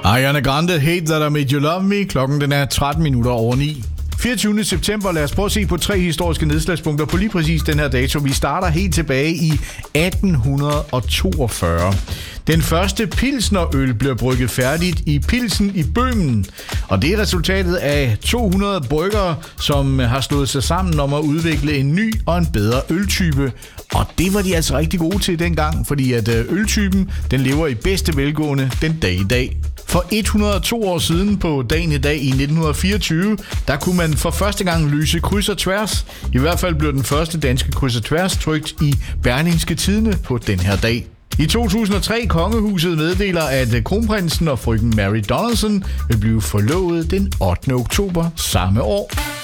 Ariana Grande, Hate That I Made You Love Me. Klokken den er 9:13. 24. september. Lad os prøve at se på 3 historiske nedslagspunkter på lige præcis den her dato. Vi starter helt tilbage i 1842. Den første pilsnerøl bliver brygget færdigt i Pilsen i Bøhmen. Og det er resultatet af 200 bryggere, som har slået sig sammen om at udvikle en ny og en bedre øltype. Og det var de altså rigtig gode til dengang, fordi at øltypen, den lever i bedste velgående den dag i dag. For 102 år siden på dagen i dag i 1924, der kunne man for første gang lyse kryds og tværs. I hvert fald blev den første danske kryds og tværs trykt i Berlingske Tidende på den her dag. I 2003 kongehuset meddeler, at kronprinsen og frøken Mary Donaldson vil blive forlovet den 8. oktober samme år.